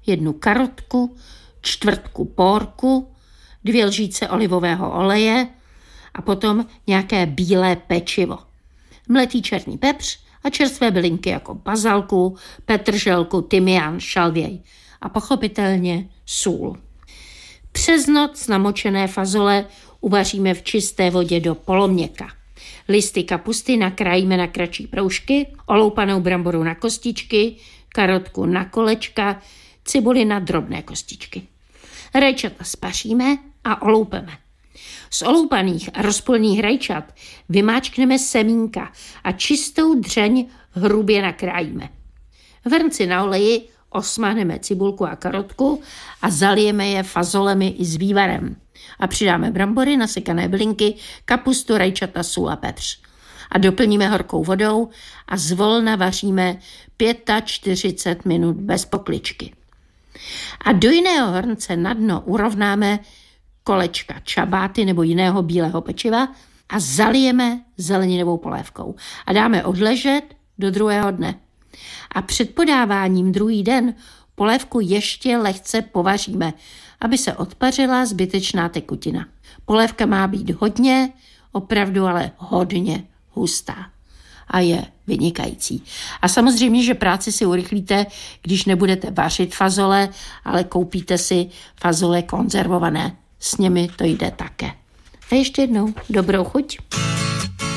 1 karotku, 1/4 pórku, 2 lžíce olivového oleje a potom nějaké bílé pečivo. Mletý černý pepř a čerstvé bylinky jako bazalku, petrželku, tymián, šalvěj a pochopitelně sůl. Přes noc namočené fazole uvaříme v čisté vodě do poloměka. Listy kapusty nakrájíme na kratší proužky, oloupanou bramboru na kostičky, karotku na kolečka, cibuli na drobné kostičky. Rajčata spaříme a oloupeme. Z oloupaných a rozpolných rajčat vymáčkneme semínka a čistou dřeň hrubě nakrájíme. V hrnci na oleji osmahneme cibulku a karotku a zalijeme je fazolemi i s vývarem. A přidáme brambory, nasekané bylinky, kapustu, rajčata, sůl a pepř. A doplníme horkou vodou a zvolna vaříme 45 minut bez pokličky. A do jiného hrnce na dno urovnáme kolečka čabáty nebo jiného bílého pečiva a zalijeme zeleninovou polévkou. A dáme odležet do druhého dne. A před podáváním druhý den polévku ještě lehce povaříme, aby se odpařila zbytečná tekutina. Polévka má být hodně, opravdu ale hodně hustá a je vynikající. A samozřejmě, že práci si urychlíte, když nebudete vařit fazole, ale koupíte si fazole konzervované. S nimi to jde také. A ještě jednou dobrou chuť.